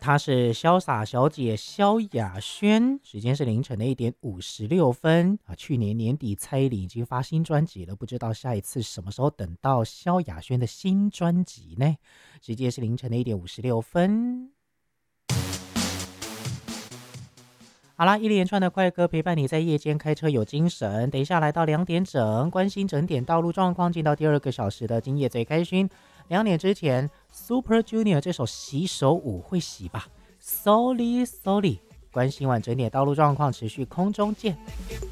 她是潇洒小姐萧亚轩，时间是凌晨的1:56啊。去年年底蔡依林已经发新专辑了，不知道下一次什么时候等到萧亚轩的新专辑呢？时间是凌晨的1:56。好啦，一连串的快歌陪伴你在夜间开车有精神。等一下来到2点整，关心整点道路状况，进到第2个小时的今夜最开心。2点之前 Super Junior 这首洗手舞会洗吧 Sorry Sorry， 关心完整点道路状况，持续空中见。